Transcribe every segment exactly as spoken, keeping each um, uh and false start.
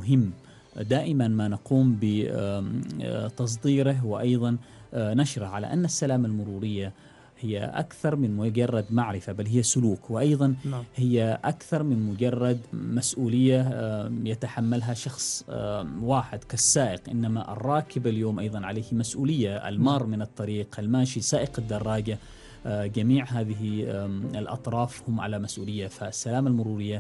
مهم دائما ما نقوم بتصديره وأيضا نشره، على أن السلامة المرورية هي أكثر من مجرد معرفة، بل هي سلوك، وأيضا نعم. هي أكثر من مجرد مسؤولية يتحملها شخص واحد كالسائق، إنما الراكب اليوم أيضا عليه مسؤولية، المار من الطريق، الماشي، سائق الدراجة، جميع هذه الأطراف هم على مسؤولية. فالسلامة المرورية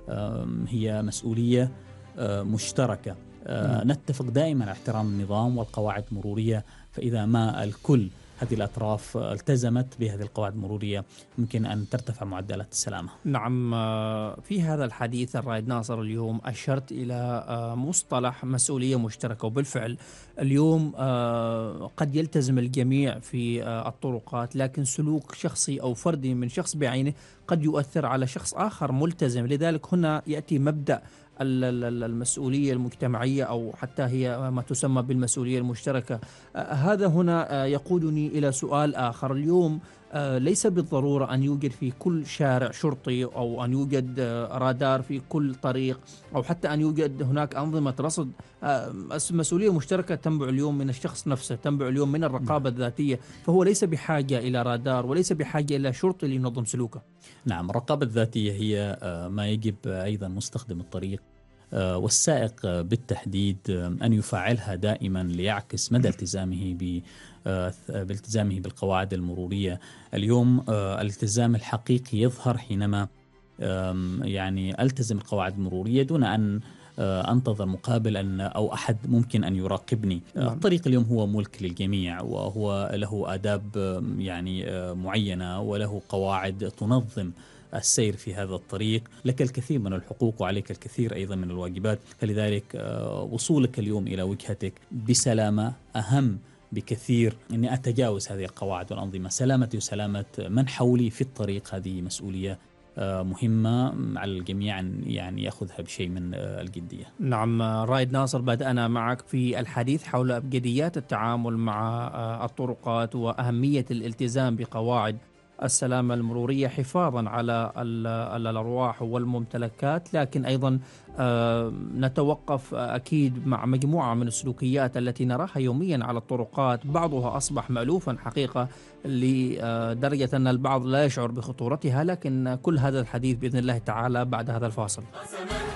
هي مسؤولية مشتركة. نتفق دائما على احترام النظام والقواعد المرورية، فإذا ما الكل هذه الأطراف التزمت بهذه القواعد المرورية يمكن أن ترتفع معدلات السلامة. نعم. في هذا الحديث الرائد ناصر اليوم أشرت إلى مصطلح مسؤولية مشتركة، وبالفعل اليوم قد يلتزم الجميع في الطرقات، لكن سلوك شخصي أو فردي من شخص بعينه قد يؤثر على شخص آخر ملتزم. لذلك هنا يأتي مبدأ المسؤولية المجتمعية، أو حتى هي ما تسمى بالمسؤولية المشتركة. هذا هنا يقودني إلى سؤال آخر. اليوم ليس بالضرورة أن يوجد في كل شارع شرطي، أو أن يوجد رادار في كل طريق، أو حتى أن يوجد هناك أنظمة رصد. المسؤولية المشتركة تنبع اليوم من الشخص نفسه، تنبع اليوم من الرقابة الذاتية، فهو ليس بحاجة إلى رادار وليس بحاجة إلى شرطي لينظم سلوكه. نعم، الرقابة الذاتية هي ما يجب أيضا مستخدم الطريق والسائق بالتحديد أن يفعلها دائما ليعكس مدى التزامه بالتزامه بالقواعد المرورية. اليوم الالتزام الحقيقي يظهر حينما يعني ألتزم القواعد المرورية دون أن أنتظر مقابل أن أو أحد ممكن أن يراقبني. الطريق اليوم هو ملك للجميع، وهو له آداب يعني معينة، وله قواعد تنظم السير في هذا الطريق. لك الكثير من الحقوق وعليك الكثير أيضا من الواجبات، فلذلك وصولك اليوم إلى وجهتك بسلامة أهم بكثير أني أتجاوز هذه القواعد والأنظمة. سلامتي وسلامة من حولي في الطريق هذه مسؤولية مهمة على الجميع أن يعني يأخذها بشيء من الجدية. نعم رائد ناصر، بدأنا معك في الحديث حول أبجديات التعامل مع الطرقات وأهمية الالتزام بقواعد السلامة المرورية حفاظا على الأرواح والممتلكات، لكن أيضا نتوقف أكيد مع مجموعة من السلوكيات التي نراها يوميا على الطرقات. بعضها أصبح مألوفا حقيقة لدرجة أن البعض لا يشعر بخطورتها، لكن كل هذا الحديث بإذن الله تعالى بعد هذا الفاصل.